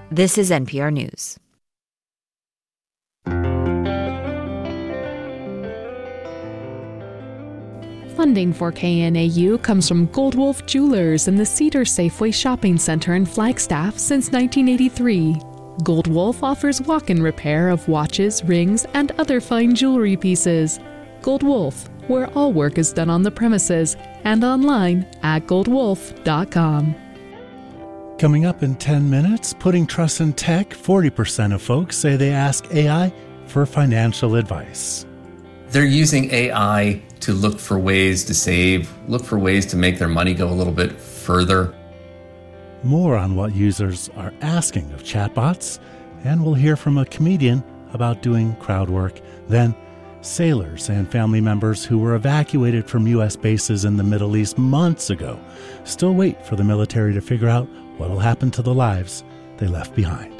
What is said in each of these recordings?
This is NPR News. Funding for KNAU comes from Goldwolf Jewelers in the Cedar Safeway Shopping Center in Flagstaff since 1983. Goldwolf offers walk-in repair of watches, rings, and other fine jewelry pieces. Goldwolf, where all work is done on the premises, and online at goldwolf.com. Coming up in 10 minutes, putting trust in tech, 40% of folks say they ask AI for financial advice. They're using AI to look for ways to save, look for ways to make their money go a little bit further. More on what users are asking of chatbots, and we'll hear from a comedian about doing crowd work. Then, sailors and family members who were evacuated from U.S. bases in the Middle East months ago still wait for the military to figure out what will happen to the lives they left behind.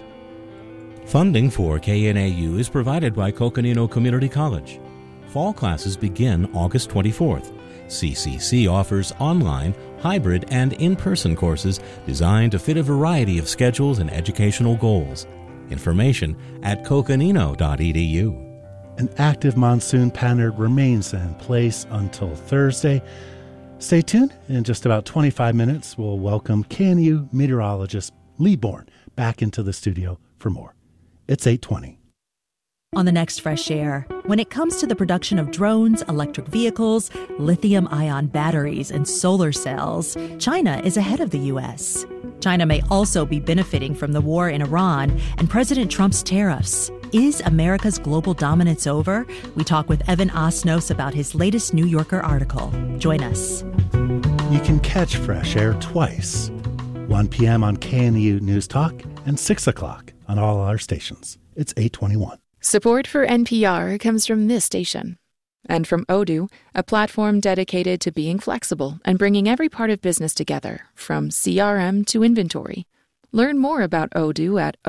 Funding for KNAU is provided by Coconino Community College. Fall classes begin August 24th. CCC offers online, hybrid, and in-person courses designed to fit a variety of schedules and educational goals. Information at coconino.edu. An active monsoon pattern remains in place until Thursday. Stay tuned. In just about 25 minutes, we'll welcome KNU meteorologist Lee Bourne back into the studio for more. It's 8:20. On the next Fresh Air, when it comes to the production of drones, electric vehicles, lithium-ion batteries, and solar cells, China is ahead of the U.S. China may also be benefiting from the war in Iran and President Trump's tariffs. Is America's global dominance over? We talk with Evan Osnos about his latest New Yorker article. Join us. You can catch Fresh Air twice, 1 p.m. on KNU News Talk and 6 o'clock on all our stations. It's 8:21. Support for NPR comes from this station and from Odoo, a platform dedicated to being flexible and bringing every part of business together, from CRM to inventory. Learn more about Odoo at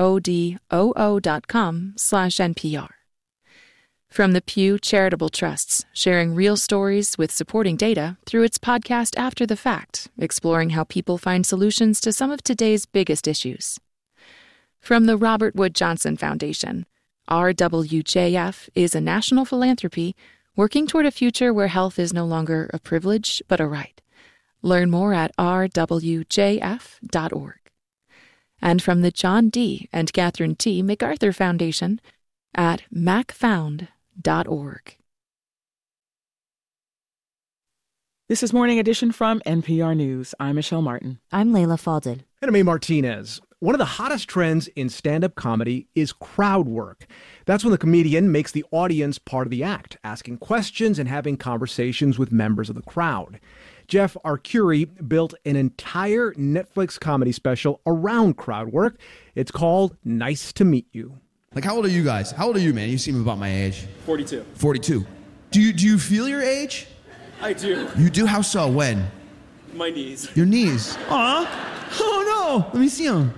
odoo.com/NPR. From the Pew Charitable Trusts, sharing real stories with supporting data through its podcast After the Fact, exploring how people find solutions to some of today's biggest issues. From the Robert Wood Johnson Foundation, RWJF is a national philanthropy working toward a future where health is no longer a privilege but a right. Learn more at rwjf.org. And from the John D. and Catherine T. MacArthur Foundation at macfound.org. This is Morning Edition from NPR News. I'm Michelle Martin. I'm Layla Faldin. And I'm A. Martinez. One of the hottest trends in stand-up comedy is crowd work. That's when the comedian makes the audience part of the act, asking questions and having conversations with members of the crowd. Jeff Arcuri built an entire Netflix comedy special around crowd work. It's called Nice to Meet You. Like, how old are you guys? How old are you, man? You seem about my age. 42. 42. Do you feel your age? I do. You do? How so? When? My knees. Your knees? Aw. Oh, no. Let me see them.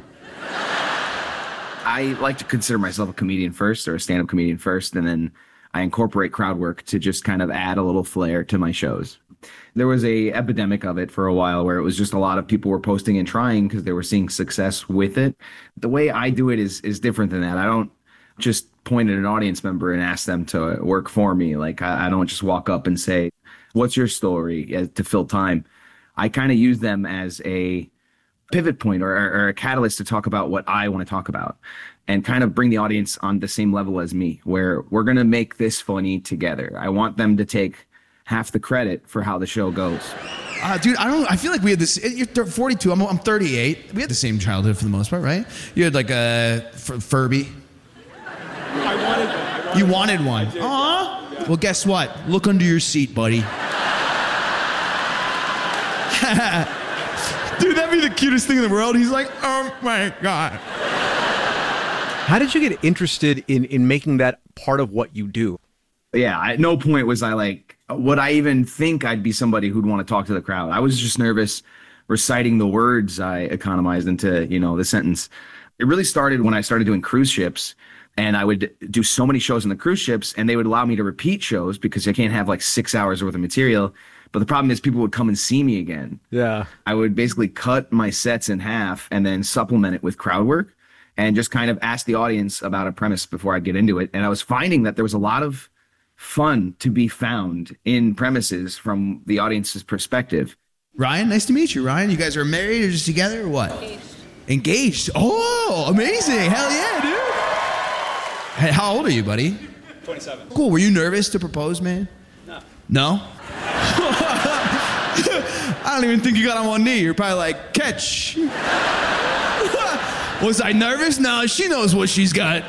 I like to consider myself a comedian first, or a stand-up comedian first, and then I incorporate crowd work to just kind of add a little flair to my shows. There was a epidemic of it for a while where it was just a lot of people were posting and trying because they were seeing success with it. The way I do it is different than that. I don't just point at an audience member and ask them to work for me. Like, I don't just walk up and say, what's your story, to fill time. I kind of use them as a pivot point or a catalyst to talk about what I want to talk about and kind of bring the audience on the same level as me, where we're going to make this funny together. I want them to take half the credit for how the show goes. Dude, I feel like we had this. You're 42. I'm 38. We had the same childhood for the most part, right? You had like a Furby. I wanted one. You wanted one. Aw. Yeah. Well, guess what? Look under your seat, buddy. Dude, that'd be the cutest thing in the world. He's like, oh my God. How did you get interested in making that part of what you do? Yeah, at no point was I like, would I even think I'd be somebody who'd want to talk to the crowd? I was just nervous reciting the words I economized into, the sentence. It really started when I started doing cruise ships, and I would do so many shows on the cruise ships, and they would allow me to repeat shows because I can't have like 6 hours worth of material. But the problem is people would come and see me again. Yeah. I would basically cut my sets in half and then supplement it with crowd work. and just kind of ask the audience about a premise before I get into it. And I was finding that there was a lot of fun to be found in premises from the audience's perspective. Ryan, nice to meet you, Ryan. You guys are married or just together or what? Engaged. Oh, amazing. Hell yeah, dude. Hey, how old are you, buddy? 27. Cool. Were you nervous to propose, man? No. No? I don't even think you got on one knee. You're probably like, catch. Was I nervous? No, she knows what she's got.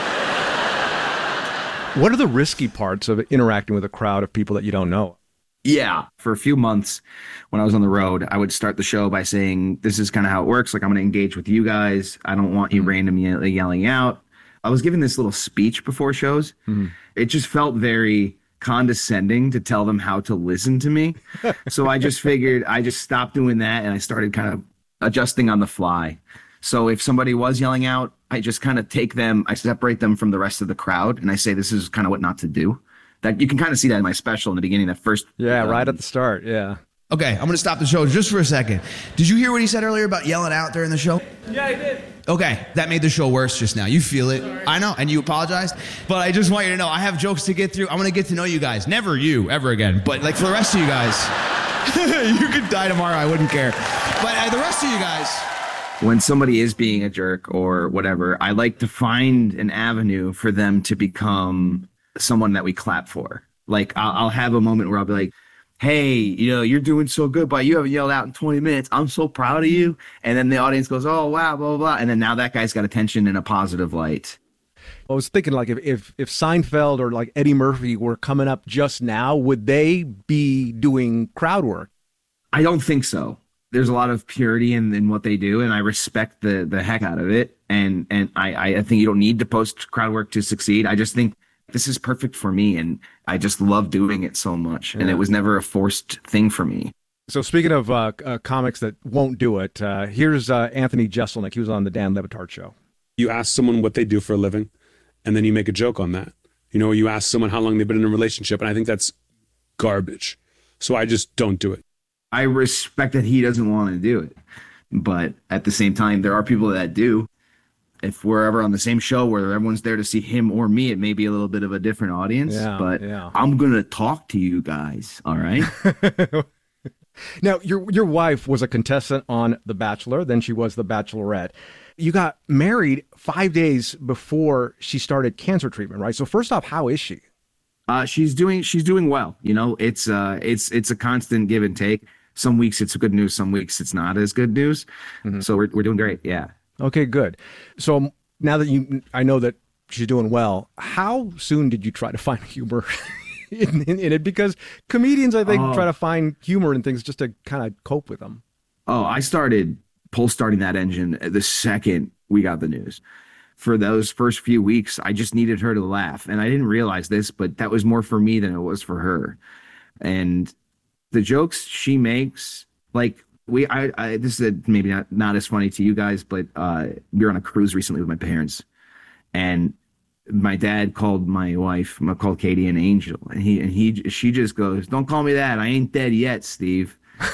What are the risky parts of interacting with a crowd of people that you don't know? Yeah. For a few months when I was on the road, I would start the show by saying, this is kind of how it works. Like, I'm going to engage with you guys. I don't want you randomly yelling out. I was giving this little speech before shows. It just felt very condescending to tell them how to listen to me. So I just figured I just stopped doing that, and I started kind of adjusting on the fly. So if somebody was yelling out, I just kind of I separate them from the rest of the crowd, and I say, this is kind of what not to do. That you can kind of see that in my special in the beginning, that first. Yeah, right at the start. Yeah. Okay, I'm going to stop the show just for a second. Did you hear what he said earlier about yelling out during the show? Yeah, I did. Okay, that made the show worse just now. You feel it. Sorry. I know, and you apologized. But I just want you to know, I have jokes to get through. I want to get to know you guys. Never you, ever again. But like for the rest of you guys, you could die tomorrow. I wouldn't care. But the rest of you guys. When somebody is being a jerk or whatever, I like to find an avenue for them to become someone that we clap for. Like I'll have a moment where I'll be like, hey, you're doing so good, but you haven't yelled out in 20 minutes. I'm so proud of you. And then the audience goes, oh, wow, blah, blah, blah. And then now that guy's got attention in a positive light. I was thinking, like, if Seinfeld or like Eddie Murphy were coming up just now, would they be doing crowd work? I don't think so. There's a lot of purity in what they do, and I respect the heck out of it. And I think you don't need to post crowd work to succeed. I just think this is perfect for me, and I just love doing it so much. Yeah. And it was never a forced thing for me. So speaking of comics that won't do it, here's Anthony Jeselnik. He was on the Dan Le Batard Show. You ask someone what they do for a living, and then you make a joke on that. You ask someone how long they've been in a relationship, and I think that's garbage. So I just don't do it. I respect that he doesn't want to do it. But at the same time, there are people that do. If we're ever on the same show where everyone's there to see him or me, it may be a little bit of a different audience. But I'm going to talk to you guys, all right? Now, your wife was a contestant on The Bachelor. Then she was The Bachelorette. You got married 5 days before she started cancer treatment, right? So first off, how is she? She's doing well. It's a constant give and take. Some weeks it's good news, some weeks it's not as good news. Mm-hmm. So we're doing great. Yeah. Okay, good. So now that I know that she's doing well, how soon did you try to find humor in it? Because comedians, I think, try to find humor in things just to kind of cope with them. Oh, I started starting that engine the second we got the news. For those first few weeks, I just needed her to laugh. And I didn't realize this, but that was more for me than it was for her. And the jokes she makes, like, this is maybe not as funny to you guys, but we were on a cruise recently with my parents, and my dad called my wife, called Katie, an angel, and she just goes, "Don't call me that. I ain't dead yet, Steve."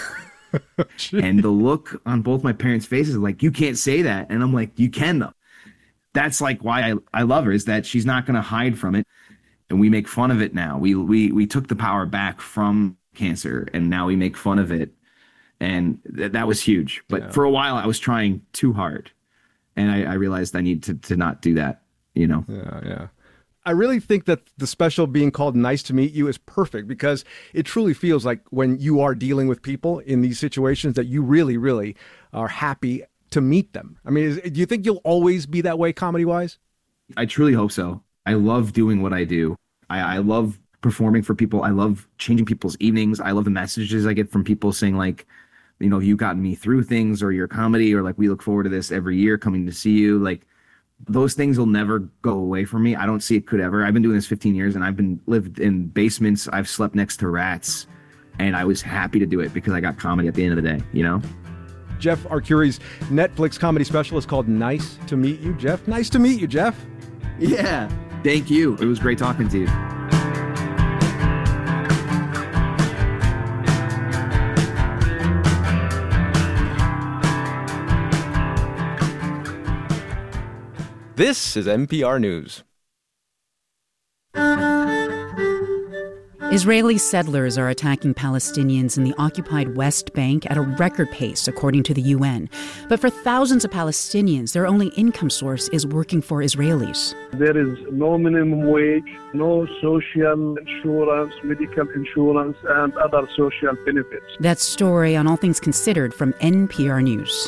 And the look on both my parents' faces, like, you can't say that, and I'm like, you can though. That's like why I love her, is that she's not going to hide from it, and we make fun of it now. We took the power back from cancer, and now we make fun of it. And that was huge. But for a while, I was trying too hard. And I realized I need to not do that, Yeah. I really think that the special being called Nice to Meet You is perfect, because it truly feels like when you are dealing with people in these situations that you really, really are happy to meet them. I mean, do you think you'll always be that way comedy-wise? I truly hope so. I love doing what I do. I love performing for people. I love changing people's evenings. I love the messages I get from people saying, like, you got me through things, or your comedy, or like, we look forward to this every year coming to see you. Like, those things will never go away from me. I don't see it could ever. I've been doing this 15 years, and I've lived in basements. I've slept next to rats, and I was happy to do it because I got comedy at the end of the day, Jeff Arcuri's Netflix comedy special is called Nice to Meet You, Jeff. Nice to meet you, Jeff. Yeah, thank you. It was great talking to you. This is NPR News. Israeli settlers are attacking Palestinians in the occupied West Bank at a record pace, according to the UN. But for thousands of Palestinians, their only income source is working for Israelis. There is no minimum wage, no social insurance, medical insurance, and other social benefits. That story on All Things Considered from NPR News.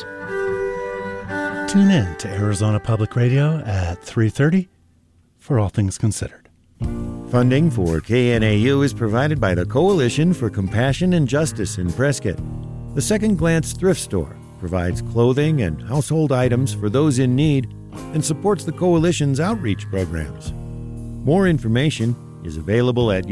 Tune in to Arizona Public Radio at 3:30 for All Things Considered. Funding for KNAU is provided by the Coalition for Compassion and Justice in Prescott. The Second Glance Thrift Store provides clothing and household items for those in need and supports the Coalition's outreach programs. More information is available at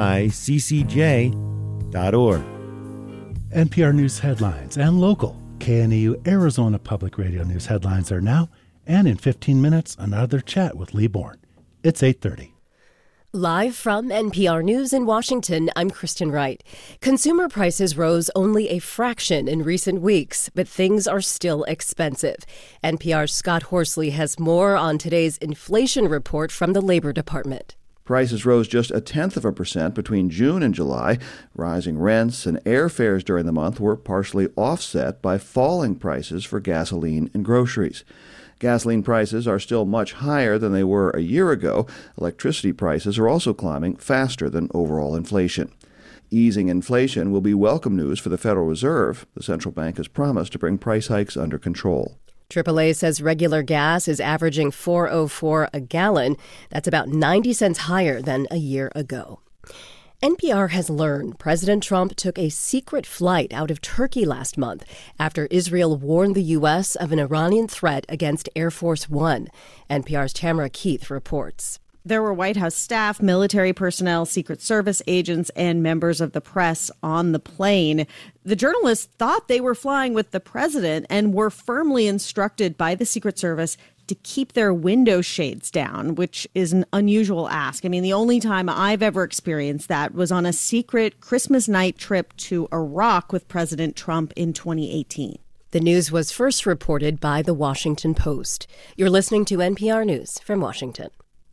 yavapai.ccj.org. NPR News headlines and local KNAU Arizona Public Radio News headlines are now, and in 15 minutes, another chat with Lee Bourne. It's 8:30. Live from NPR News in Washington, I'm Kristen Wright. Consumer prices rose only a fraction in recent weeks, but things are still expensive. NPR's Scott Horsley has more on today's inflation report from the Labor Department. Prices rose just 0.1% between June and July. Rising rents and airfares during the month were partially offset by falling prices for gasoline and groceries. Gasoline prices are still much higher than they were a year ago. Electricity prices are also climbing faster than overall inflation. Easing inflation will be welcome news for the Federal Reserve. The central bank has promised to bring price hikes under control. AAA says regular gas is averaging $4.04 a gallon. That's about 90 cents higher than a year ago. NPR has learned President Trump took a secret flight out of Turkey last month after Israel warned the U.S. of an Iranian threat against Air Force One. NPR's Tamara Keith reports. There were White House staff, military personnel, Secret Service agents, and members of the press on the plane. The journalists thought they were flying with the president and were firmly instructed by the Secret Service to keep their window shades down, which is an unusual ask. I mean, the only time I've ever experienced that was on a secret Christmas night trip to Iraq with President Trump in 2018. The news was first reported by The Washington Post. You're listening to NPR News from Washington.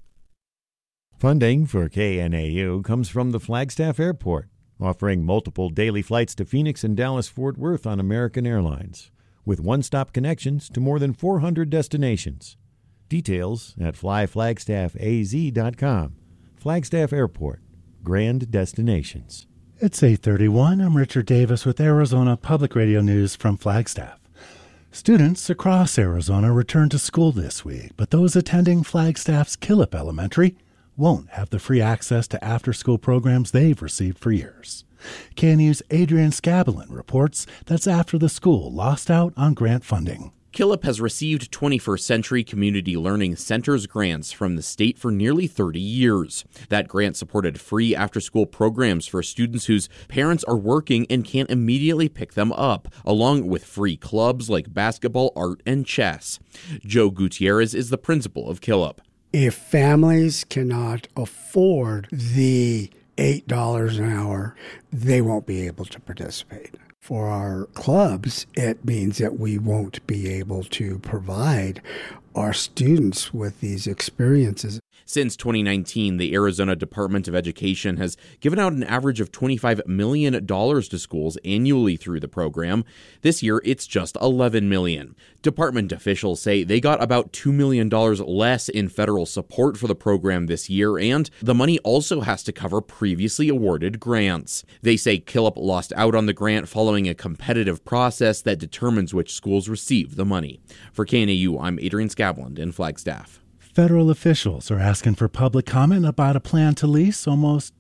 Funding for KNAU comes from the Flagstaff Airport, offering multiple daily flights to Phoenix and Dallas-Fort Worth on American Airlines, with one-stop connections to more than 400 destinations. Details at flyflagstaffaz.com. Flagstaff Airport, grand destinations. It's 8:31. I'm Richard Davis with Arizona Public Radio News from Flagstaff. Students across Arizona return to school this week, but those attending Flagstaff's Killip Elementary won't have the free access to after-school programs they've received for years. KNU's Adrian Scabelin reports that's after the school lost out on grant funding. Killip has received 21st Century Community Learning Centers grants from the state for nearly 30 years. That grant supported free after-school programs for students whose parents are working and can't immediately pick them up, along with free clubs like basketball, art, and chess. Joe Gutierrez is the principal of Killip. If families cannot afford the $8 an hour, they won't be able to participate. For our clubs, it means that we won't be able to provide our students with these experiences. Since 2019, the Arizona Department of Education has given out an average of $25 million to schools annually through the program. This year, it's just $11 million. Department officials say they got about $2 million less in federal support for the program this year, and the money also has to cover previously awarded grants. They say Killip lost out on the grant following a competitive process that determines which schools receive the money. For KNAU, I'm Adrian Scabland in Flagstaff. Federal officials are asking for public comment about a plan to lease almost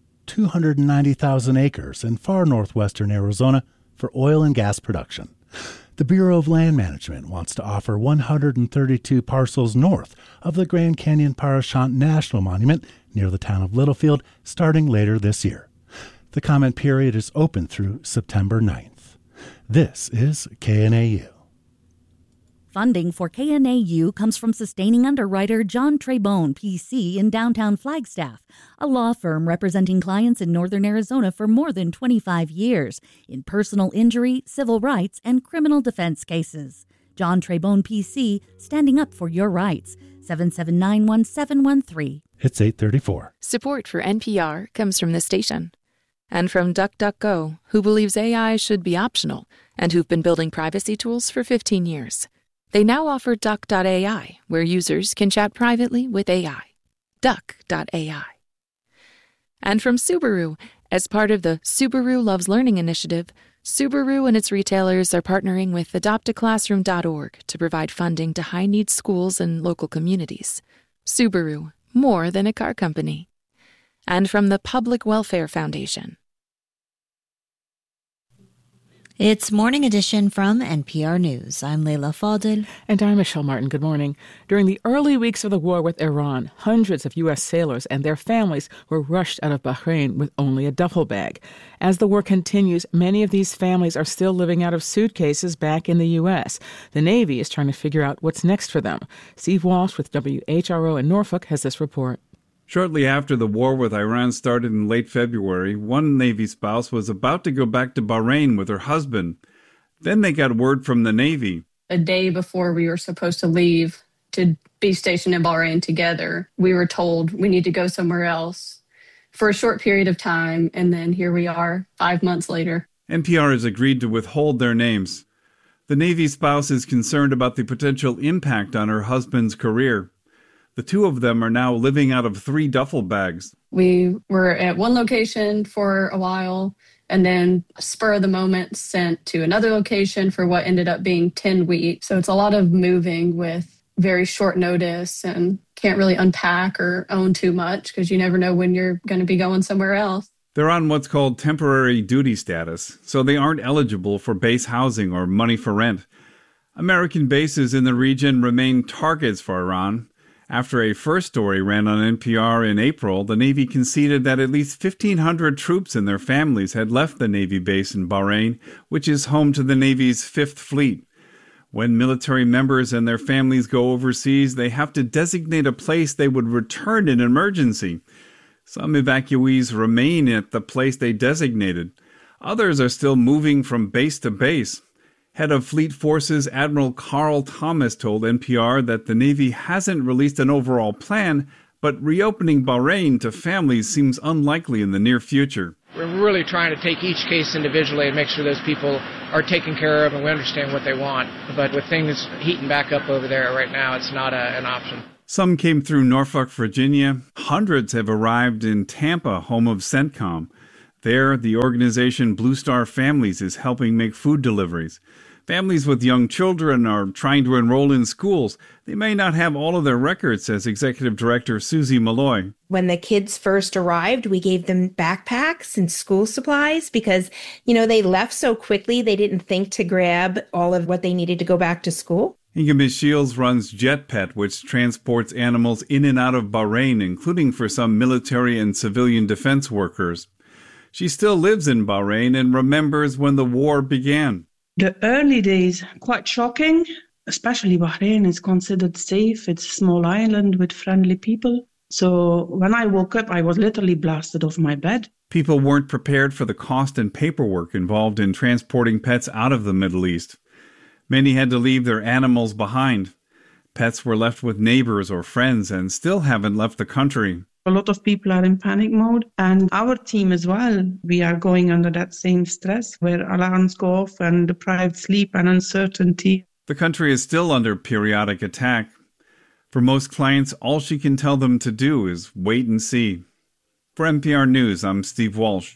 290,000 acres in far northwestern Arizona for oil and gas production. The Bureau of Land Management wants to offer 132 parcels north of the Grand Canyon Parashant National Monument near the town of Littlefield starting later this year. The comment period is open through September 9th. This is KNAU. Funding for KNAU comes from sustaining underwriter John Trebone, PC, in downtown Flagstaff, a law firm representing clients in northern Arizona for more than 25 years in personal injury, civil rights, and criminal defense cases. John Trebone PC, standing up for your rights. 779-1713. It's 8:34. Support for NPR comes from this station. And from DuckDuckGo, who believes AI should be optional and who've been building privacy tools for 15 years. They now offer Duck.ai, where users can chat privately with AI. Duck.ai. And from Subaru, as part of the Subaru Loves Learning initiative, Subaru and its retailers are partnering with adoptaclassroom.org to provide funding to high-needs schools and local communities. Subaru, more than a car company. And from the Public Welfare Foundation. It's Morning Edition from NPR News. I'm Leila Fadel. And I'm Michelle Martin. Good morning. During the early weeks of the war with Iran, hundreds of U.S. sailors and their families were rushed out of Bahrain with only a duffel bag. As the war continues, many of these families are still living out of suitcases back in the U.S. The Navy is trying to figure out what's next for them. Steve Walsh with WHRO in Norfolk has this report. Shortly after the war with Iran started in late February, one Navy spouse was about to go back to Bahrain with her husband. Then they got word from the Navy. A day before we were supposed to leave to be stationed in Bahrain together, we were told we need to go somewhere else for a short period of time, and then here we are 5 months later. NPR has agreed to withhold their names. The Navy spouse is concerned about the potential impact on her husband's career. The two of them are now living out of 3 duffel bags. We were at one location for a while and then spur of the moment sent to another location for what ended up being 10 weeks. So it's a lot of moving with very short notice and can't really unpack or own too much because you never know when you're going to be going somewhere else. They're on what's called temporary duty status, so they aren't eligible for base housing or money for rent. American bases in the region remain targets for Iran. After a first story ran on NPR in April, the Navy conceded that at least 1,500 troops and their families had left the Navy base in Bahrain, which is home to the Navy's 5th Fleet. When military members and their families go overseas, they have to designate a place they would return in an emergency. Some evacuees remain at the place they designated. Others are still moving from base to base. Head of Fleet Forces Admiral Carl Thomas told NPR that the Navy hasn't released an overall plan, but reopening Bahrain to families seems unlikely in the near future. We're really trying to take each case individually and make sure those people are taken care of and we understand what they want. But with things heating back up over there right now, it's not an option. Some came through Norfolk, Virginia. Hundreds have arrived in Tampa, home of CENTCOM. There, the organization Blue Star Families is helping make food deliveries. Families with young children are trying to enroll in schools. They may not have all of their records, says Executive Director Susie Malloy. When the kids first arrived, we gave them backpacks and school supplies because, they left so quickly they didn't think to grab all of what they needed to go back to school. Ingemis Shields runs JetPet, which transports animals in and out of Bahrain, including for some military and civilian defense workers. She still lives in Bahrain and remembers when the war began. The early days, quite shocking, especially Bahrain is considered safe. It's a small island with friendly people. So when I woke up, I was literally blasted off my bed. People weren't prepared for the cost and paperwork involved in transporting pets out of the Middle East. Many had to leave their animals behind. Pets were left with neighbors or friends and still haven't left the country. A lot of people are in panic mode, and our team as well. We are going under that same stress where alarms go off and deprived sleep and uncertainty. The country is still under periodic attack. For most clients, all she can tell them to do is wait and see. For NPR News, I'm Steve Walsh.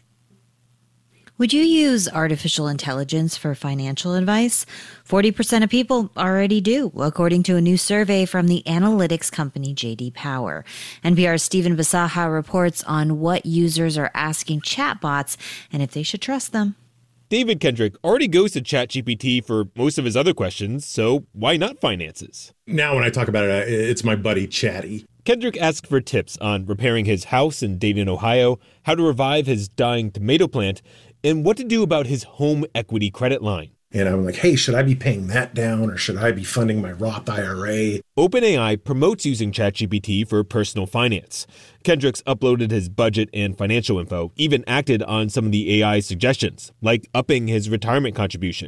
Would you use artificial intelligence for financial advice? 40% of people already do, according to a new survey from the analytics company J.D. Power. NPR's Stephen Bisaha reports on what users are asking chatbots and if they should trust them. David Kendrick already goes to ChatGPT for most of his other questions, so why not finances? Now when I talk about it, it's my buddy Chatty. Kendrick asked for tips on repairing his house in Dayton, Ohio, how to revive his dying tomato plant, and what to do about his home equity credit line. And I'm like, hey, should I be paying that down or should I be funding my Roth IRA? OpenAI promotes using ChatGPT for personal finance. Kendrick's uploaded his budget and financial info, even acted on some of the AI suggestions, like upping his retirement contribution.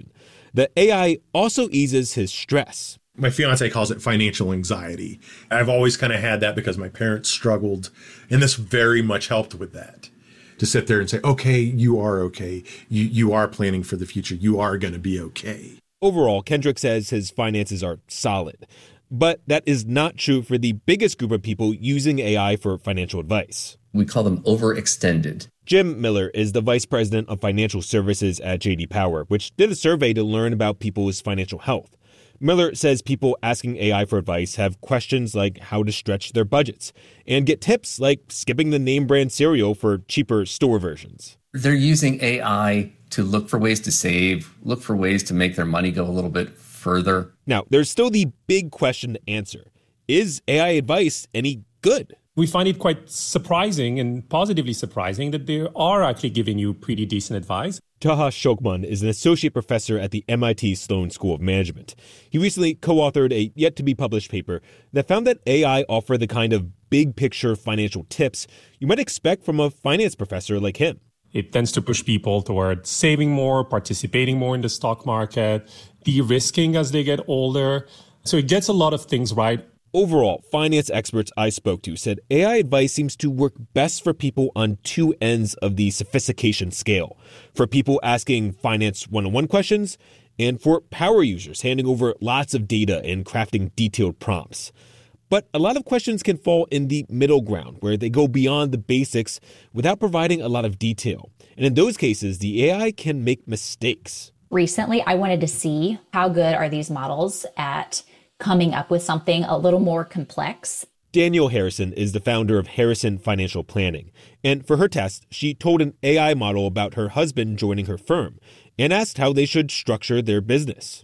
The AI also eases his stress. My fiance calls it financial anxiety. I've always kind of had that because my parents struggled, and this very much helped with that. To sit there and say, okay, you are okay. You are planning for the future. You are going to be okay. Overall, Kendrick says his finances are solid. But that is not true for the biggest group of people using AI for financial advice. We call them overextended. Jim Miller is the vice president of financial services at J.D. Power, which did a survey to learn about people's financial health. Miller says people asking AI for advice have questions like how to stretch their budgets and get tips like skipping the name brand cereal for cheaper store versions. They're using AI to look for ways to save, look for ways to make their money go a little bit further. Now, there's still the big question to answer. Is AI advice any good? We find it quite surprising and positively surprising that they are actually giving you pretty decent advice. Taha Shokman is an associate professor at the MIT Sloan School of Management. He recently co-authored a yet-to-be-published paper that found that AI offer the kind of big-picture financial tips you might expect from a finance professor like him. It tends to push people toward saving more, participating more in the stock market, de-risking as they get older. So it gets a lot of things right. Overall, finance experts I spoke to said AI advice seems to work best for people on two ends of the sophistication scale. For people asking finance one-on-one questions, and for power users handing over lots of data and crafting detailed prompts. But a lot of questions can fall in the middle ground, where they go beyond the basics without providing a lot of detail. And in those cases, the AI can make mistakes. Recently, I wanted to see how good are these models at coming up with something a little more complex. Danielle Harrison is the founder of Harrison Financial Planning. And for her test, she told an AI model about her husband joining her firm and asked how they should structure their business.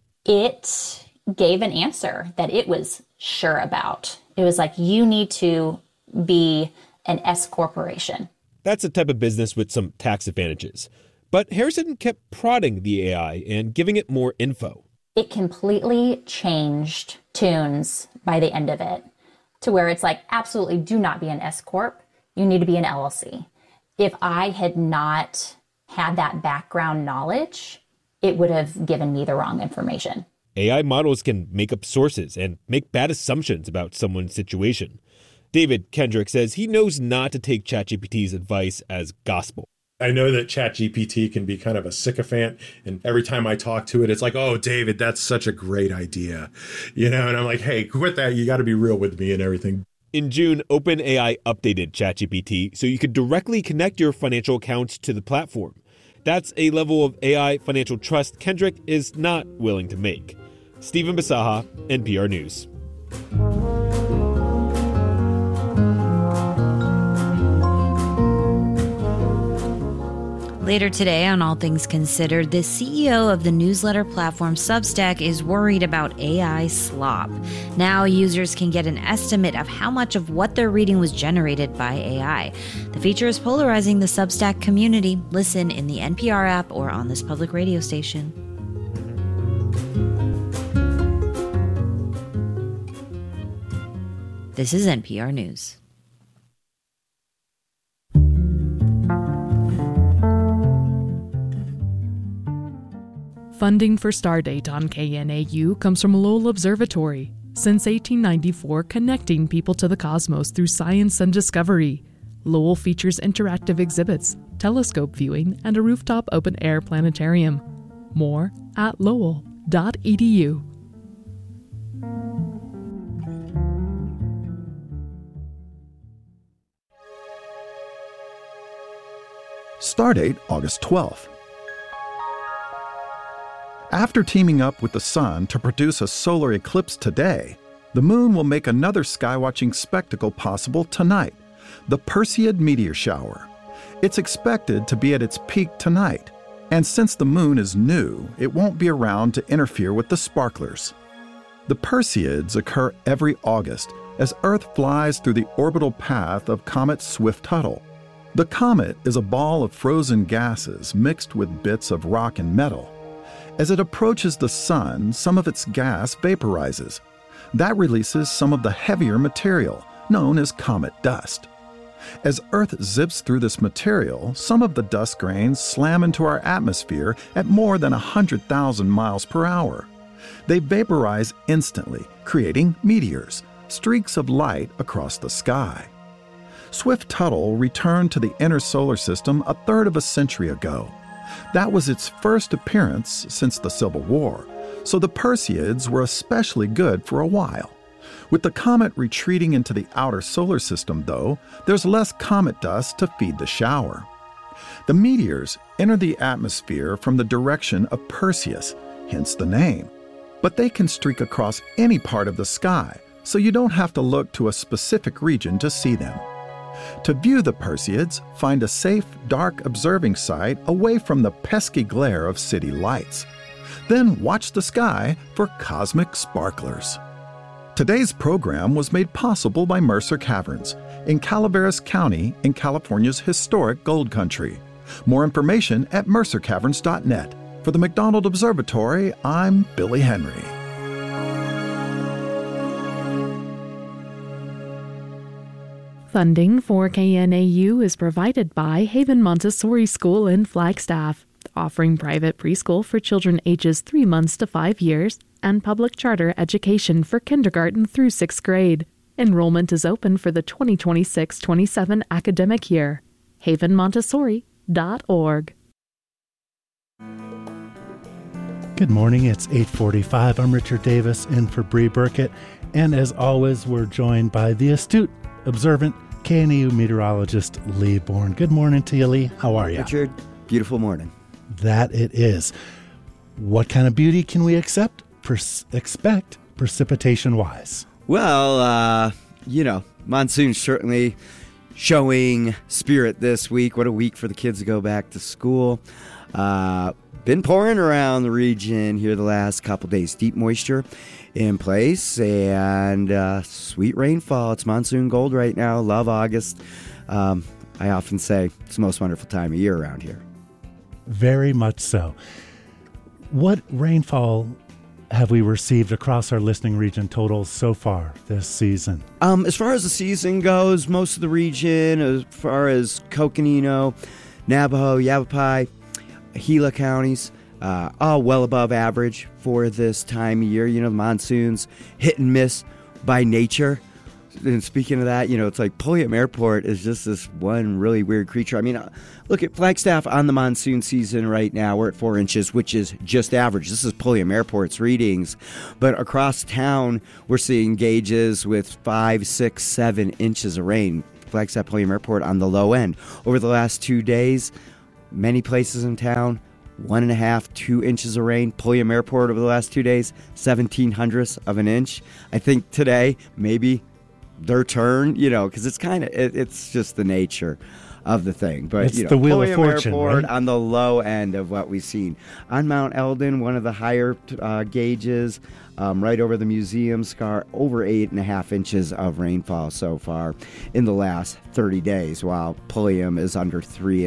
It gave an answer that it was sure about. It was like, you need to be an S corporation. That's a type of business with some tax advantages. But Harrison kept prodding the AI and giving it more info. It completely changed tunes by the end of it to where it's like, absolutely do not be an S corp. You need to be an LLC. If I had not had that background knowledge, it would have given me the wrong information. AI models can make up sources and make bad assumptions about someone's situation. David Kendrick says he knows not to take ChatGPT's advice as gospel. I know that ChatGPT can be kind of a sycophant, and every time I talk to it, it's like, oh, David, that's such a great idea. And I'm like, hey, quit that. You got to be real with me and everything. In June, OpenAI updated ChatGPT so you could directly connect your financial accounts to the platform. That's a level of AI financial trust Kendrick is not willing to make. Stephen Basaha, NPR News. Later today on All Things Considered, the CEO of the newsletter platform Substack is worried about AI slop. Now users can get an estimate of how much of what they're reading was generated by AI. The feature is polarizing the Substack community. Listen in the NPR app or on this public radio station. This is NPR News. Funding for Stardate on KNAU comes from Lowell Observatory. Since 1894, connecting people to the cosmos through science and discovery. Lowell features interactive exhibits, telescope viewing, and a rooftop open-air planetarium. More at lowell.edu. Stardate, August 12th. After teaming up with the sun to produce a solar eclipse today, the moon will make another skywatching spectacle possible tonight, the Perseid meteor shower. It's expected to be at its peak tonight, and since the moon is new, it won't be around to interfere with the sparklers. The Perseids occur every August as Earth flies through the orbital path of comet Swift-Tuttle. The comet is a ball of frozen gases mixed with bits of rock and metal. As it approaches the sun, some of its gas vaporizes. That releases some of the heavier material, known as comet dust. As Earth zips through this material, some of the dust grains slam into our atmosphere at more than 100,000 miles per hour. They vaporize instantly, creating meteors, streaks of light across the sky. Swift-Tuttle returned to the inner solar system a third of a century ago. That was its first appearance since the Civil War, so the Perseids were especially good for a while. With the comet retreating into the outer solar system, though, there's less comet dust to feed the shower. The meteors enter the atmosphere from the direction of Perseus, hence the name. But they can streak across any part of the sky, so you don't have to look to a specific region to see them. To view the Perseids, find a safe, dark observing site away from the pesky glare of city lights. Then watch the sky for cosmic sparklers. Today's program was made possible by Mercer Caverns in Calaveras County in California's historic Gold Country. More information at mercercaverns.net. For the McDonald Observatory, I'm Billy Henry. Funding for KNAU is provided by Haven Montessori School in Flagstaff, offering private preschool for children ages 3 months to 5 years and public charter education for kindergarten through 6th grade. Enrollment is open for the 2026-27 academic year. havenmontessori.org. Good morning, it's 8:45. I'm Richard Davis in for Bree Burkett, and as always, we're joined by the astute, observant KNAU meteorologist Lee Bourne. Good morning to you, Lee. How are you? Richard, beautiful morning. That it is. What kind of beauty can we expect precipitation-wise? Well, monsoon's certainly showing spirit this week. What a week for the kids to go back to school. Been pouring around the region here the last couple days. Deep moisture in place and sweet rainfall. It's monsoon gold right now. Love August. I often say it's the most wonderful time of year around here. Very much so. What rainfall have we received across our listening region totals so far this season? As far as the season goes, most of the region, as far as Coconino, Navajo, Yavapai, Gila counties, all well above average for this time of year. The monsoons hit and miss by nature. And speaking of that, it's like Pulliam Airport is just this one really weird creature. I mean, look at Flagstaff on the monsoon season right now. We're at 4 inches, which is just average. This is Pulliam Airport's readings. But across town, we're seeing gauges with 5, 6, 7 inches of rain. Flagstaff Pulliam Airport on the low end. Over the last 2 days, many places in town, 1.5, 2 inches of rain. Pulliam Airport over the last 2 days, 0.17 of an inch. I think today, maybe their turn, because it's just the nature of the thing. But it's the wheel of fortune, Airport right? On the low end of what we've seen. On Mount Eldon, one of the higher gauges, right over the museum scar, over 8.5 inches of rainfall so far in the last 30 days, while Pulliam is under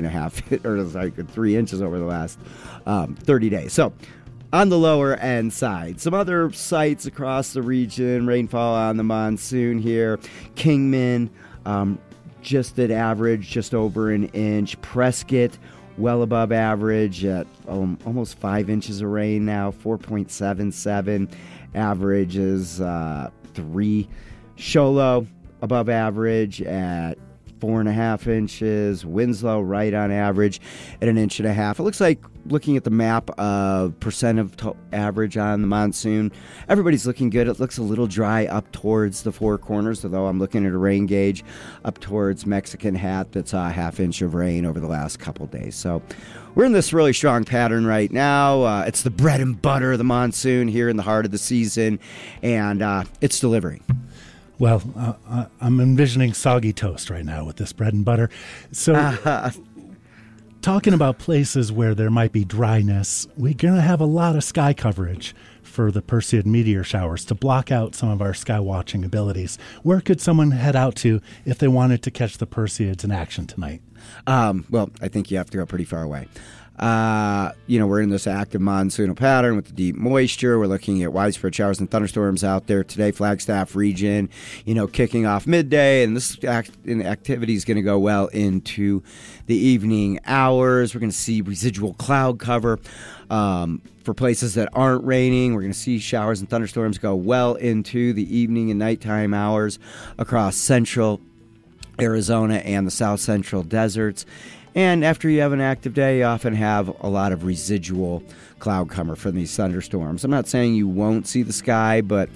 3 inches over the last 30 days. So on the lower end side. Some other sites across the region, rainfall on the monsoon here. Kingman, just at average, just over an inch. Prescott, well above average at almost 5 inches of rain now, 4.77. Average is 3. Show low, above average at 4.5 inches. Winslow right on average at 1.5 inches. It looks like, looking at the map of percent of average on the monsoon, everybody's looking good. It looks a little dry up towards the Four Corners, although I'm looking at a rain gauge up towards Mexican Hat that's a 1/2 inch of rain over the last couple days. So we're in this really strong pattern right now. It's the bread and butter of the monsoon here in the heart of the season, and it's delivering. Well, I'm envisioning soggy toast right now with this bread and butter. So talking about places where there might be dryness, we're going to have a lot of sky coverage for the Perseid meteor showers to block out some of our sky watching abilities. Where could someone head out to if they wanted to catch the Perseids in action tonight? Well, I think you have to go pretty far away. We're in this active monsoonal pattern with the deep moisture. We're looking at widespread showers and thunderstorms out there today. Flagstaff region, kicking off midday, and this activity is going to go well into the evening hours. We're going to see residual cloud cover for places that aren't raining. We're going to see showers and thunderstorms go well into the evening and nighttime hours across central Arizona and the south central deserts. And after you have an active day, you often have a lot of residual cloud cover from these thunderstorms. I'm not saying you won't see the sky, but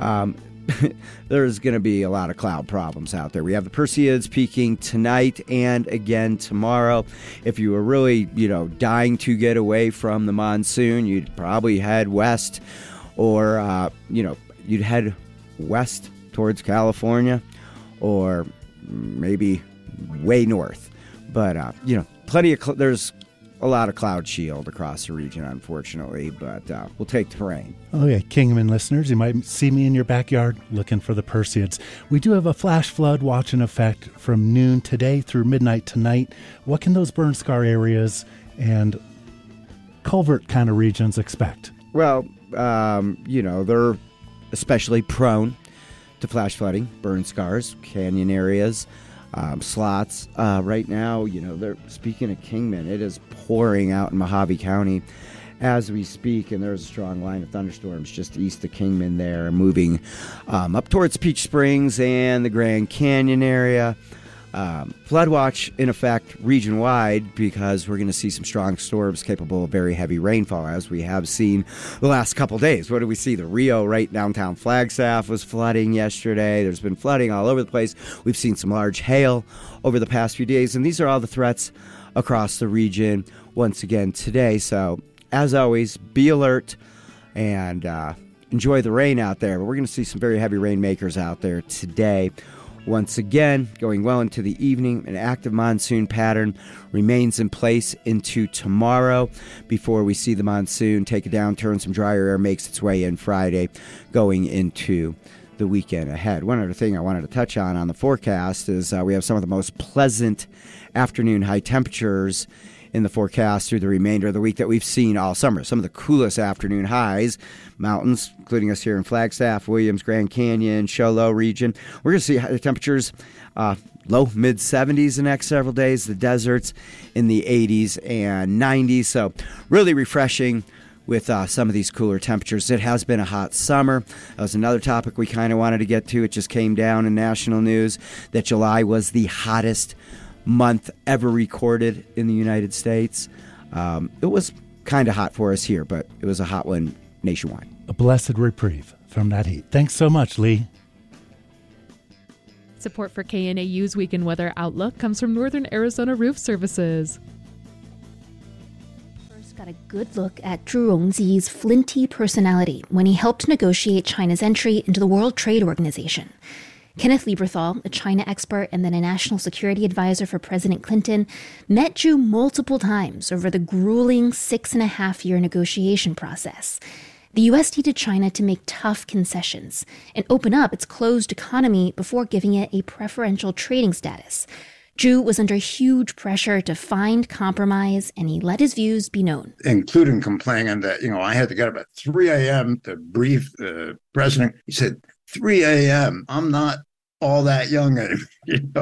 there's going to be a lot of cloud problems out there. We have the Perseids peaking tonight and again tomorrow. If you were really, dying to get away from the monsoon, you'd probably head west, or, you'd head west towards California, or maybe way north. But, plenty of there's a lot of cloud shield across the region, unfortunately, but we'll take the rain. Okay, Kingman listeners, you might see me in your backyard looking for the Perseids. We do have a flash flood watch in effect from noon today through midnight tonight. What can those burn scar areas and culvert kind of regions expect? Well, they're especially prone to flash flooding, burn scars, canyon areas, slots. Right now, they're speaking of Kingman, it is pouring out in Mojave County as we speak, and there's a strong line of thunderstorms just east of Kingman there, moving up towards Peach Springs and the Grand Canyon area. Flood watch in effect region-wide because we're going to see some strong storms capable of very heavy rainfall, as we have seen the last couple days. What did we see? The Rio right downtown Flagstaff was flooding yesterday. There's been flooding all over the place. We've seen some large hail over the past few days, and these are all the threats across the region once again today. So, as always, be alert and enjoy the rain out there. But we're going to see some very heavy rainmakers out there today. Once again, going well into the evening, an active monsoon pattern remains in place into tomorrow before we see the monsoon take a downturn. Some drier air makes its way in Friday, going into the weekend ahead. One other thing I wanted to touch on the forecast is we have some of the most pleasant afternoon high temperatures in the forecast through the remainder of the week that we've seen all summer. Some of the coolest afternoon highs, mountains, including us here in Flagstaff, Williams, Grand Canyon, Show Low region. We're going to see high temperatures, low, mid-70s the next several days. The deserts in the 80s and 90s. So really refreshing with some of these cooler temperatures. It has been a hot summer. That was another topic we kind of wanted to get to. It just came down in national news that July was the hottest month ever recorded in the United States. It was kind of hot for us here, but it was a hot one nationwide. A blessed reprieve from that heat. Thanks so much, Lee. Support for KNAU's Weekend Weather Outlook comes from Northern Arizona Roof Services. First, got a good look at Zhu Rongji's flinty personality when he helped negotiate China's entry into the World Trade Organization. Kenneth Lieberthal, a China expert and then a national security advisor for President Clinton, met Zhu multiple times over the grueling 6.5-year negotiation process. The U.S. needed China to make tough concessions and open up its closed economy before giving it a preferential trading status. Zhu was under huge pressure to find compromise, and he let his views be known. Including complaining that, I had to get up at 3 a.m. to brief the president. He said, 3 a.m., I'm not all that young anymore.